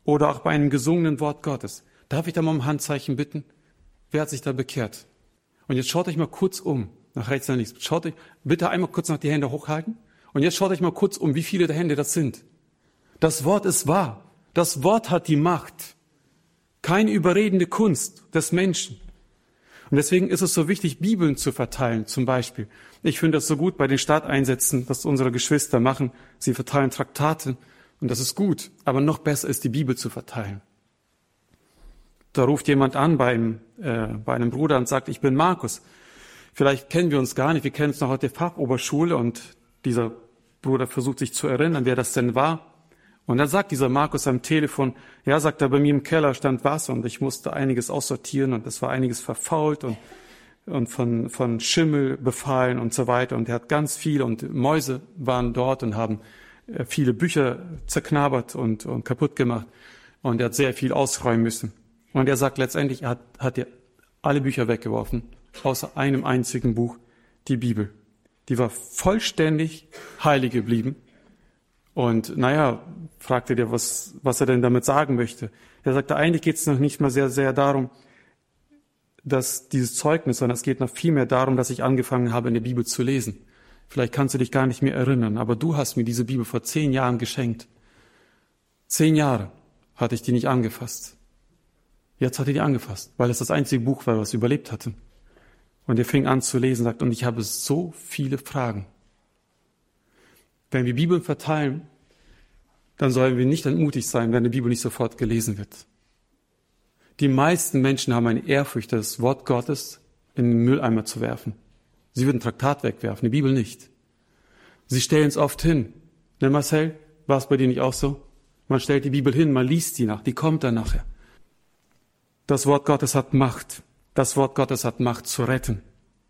oder auch bei einem gesungenen Wort Gottes. Darf ich da mal um Handzeichen bitten? Wer hat sich da bekehrt? Und jetzt schaut euch mal kurz um, nach rechts, nach links. Schaut euch, bitte einmal kurz noch die Hände hochhalten. Und jetzt schaut euch mal kurz um, wie viele der Hände das sind. Das Wort ist wahr. Das Wort hat die Macht. Keine überredende Kunst des Menschen. Und deswegen ist es so wichtig, Bibeln zu verteilen, zum Beispiel. Ich finde das so gut bei den Starteinsätzen, was unsere Geschwister machen. Sie verteilen Traktate und das ist gut. Aber noch besser ist, die Bibel zu verteilen. Da ruft jemand an bei einem Bruder und sagt, ich bin Markus. Vielleicht kennen wir uns gar nicht, wir kennen uns noch aus der Fachoberschule und dieser Bruder versucht sich zu erinnern, wer das denn war. Und dann sagt dieser Markus am Telefon, ja, sagt er, bei mir im Keller stand Wasser und ich musste einiges aussortieren und es war einiges verfault und von Schimmel befallen und so weiter. Und er hat ganz viel und Mäuse waren dort und haben viele Bücher zerknabbert und kaputt gemacht. Und er hat sehr viel ausräumen müssen. Und er sagt letztendlich, er hat alle Bücher weggeworfen, außer einem einzigen Buch, die Bibel. Die war vollständig heilig geblieben. Und fragte der, was er denn damit sagen möchte. Er sagte, eigentlich geht es noch nicht mal sehr, sehr darum, dass dieses Zeugnis, sondern es geht noch viel mehr darum, dass ich angefangen habe, in der Bibel zu lesen. Vielleicht kannst du dich gar nicht mehr erinnern, aber du hast mir diese Bibel vor 10 Jahren geschenkt. 10 Jahre hatte ich die nicht angefasst. Jetzt hat er die angefasst, weil es das einzige Buch war, was überlebt hatte. Und er fing an zu lesen, sagt, und ich habe so viele Fragen. Wenn wir Bibeln verteilen, dann sollen wir nicht entmutigt sein, wenn die Bibel nicht sofort gelesen wird. Die meisten Menschen haben eine Ehrfurcht, das Wort Gottes in den Mülleimer zu werfen. Sie würden ein Traktat wegwerfen, die Bibel nicht. Sie stellen es oft hin. Ne, Marcel, war es bei dir nicht auch so? Man stellt die Bibel hin, man liest die nach, die kommt dann nachher. Das Wort Gottes hat Macht. Das Wort Gottes hat Macht zu retten.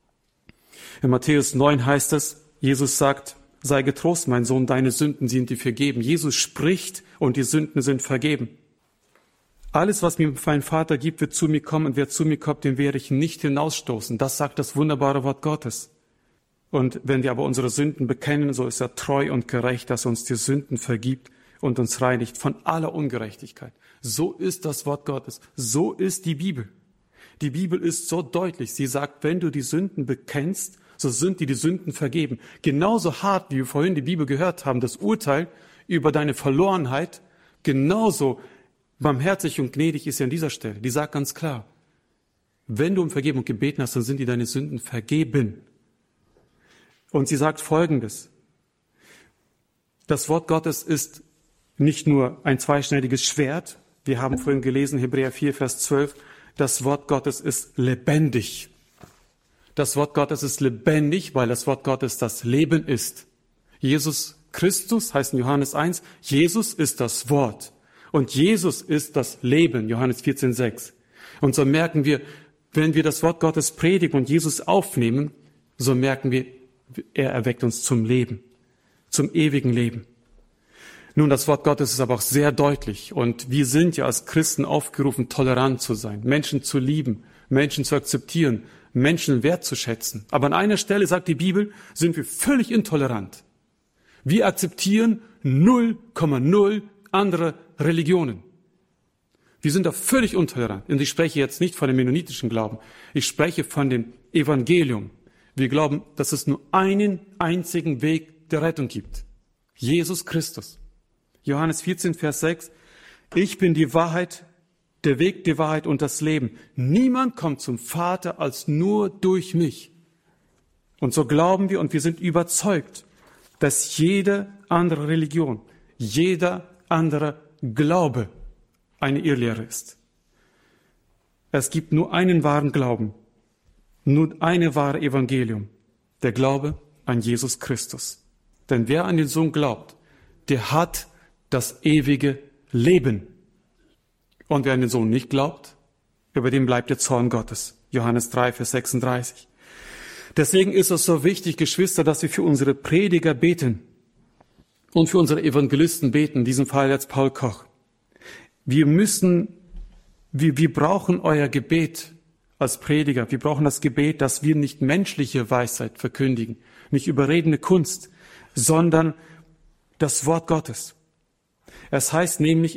In Matthäus 9 heißt es, Jesus sagt, sei getrost, mein Sohn, deine Sünden sind dir vergeben. Jesus spricht und die Sünden sind vergeben. Alles, was mir mein Vater gibt, wird zu mir kommen und wer zu mir kommt, den werde ich nicht hinausstoßen. Das sagt das wunderbare Wort Gottes. Und wenn wir aber unsere Sünden bekennen, so ist er treu und gerecht, dass er uns die Sünden vergibt und uns reinigt von aller Ungerechtigkeit. So ist das Wort Gottes. So ist die Bibel. Die Bibel ist so deutlich. Sie sagt, wenn du die Sünden bekennst, so sind dir die Sünden vergeben. Genauso hart, wie wir vorhin die Bibel gehört haben, das Urteil über deine Verlorenheit, genauso barmherzig und gnädig ist sie an dieser Stelle. Die sagt ganz klar, wenn du um Vergebung gebeten hast, dann sind dir deine Sünden vergeben. Und sie sagt Folgendes. Das Wort Gottes ist nicht nur ein zweischneidiges Schwert. Wir haben vorhin gelesen, Hebräer 4, Vers 12. Das Wort Gottes ist lebendig. Das Wort Gottes ist lebendig, weil das Wort Gottes das Leben ist. Jesus Christus heißt in Johannes 1, Jesus ist das Wort. Und Jesus ist das Leben, Johannes 14, 6. Und so merken wir, wenn wir das Wort Gottes predigen und Jesus aufnehmen, so merken wir, er erweckt uns zum Leben, zum ewigen Leben. Nun, das Wort Gottes ist aber auch sehr deutlich. Und wir sind ja als Christen aufgerufen, tolerant zu sein, Menschen zu lieben, Menschen zu akzeptieren, Menschen wertzuschätzen. Aber an einer Stelle, sagt die Bibel, sind wir völlig intolerant. Wir akzeptieren 0,0 andere Religionen. Wir sind da völlig intolerant. Und ich spreche jetzt nicht von dem mennonitischen Glauben. Ich spreche von dem Evangelium. Wir glauben, dass es nur einen einzigen Weg der Rettung gibt. Jesus Christus. Johannes 14, Vers 6. Ich bin die Wahrheit, der Weg, die Wahrheit und das Leben. Niemand kommt zum Vater als nur durch mich. Und so glauben wir und wir sind überzeugt, dass jede andere Religion, jeder andere Glaube eine Irrlehre ist. Es gibt nur einen wahren Glauben, nur eine wahre Evangelium, der Glaube an Jesus Christus. Denn wer an den Sohn glaubt, der hat das ewige Leben. Und wer an den Sohn nicht glaubt, über den bleibt der Zorn Gottes. Johannes 3, Vers 36. Deswegen ist es so wichtig, Geschwister, dass wir für unsere Prediger beten und für unsere Evangelisten beten, in diesem Fall jetzt Paul Koch. Wir brauchen euer Gebet als Prediger. Wir brauchen das Gebet, dass wir nicht menschliche Weisheit verkündigen, nicht überredende Kunst, sondern das Wort Gottes. Es heißt nämlich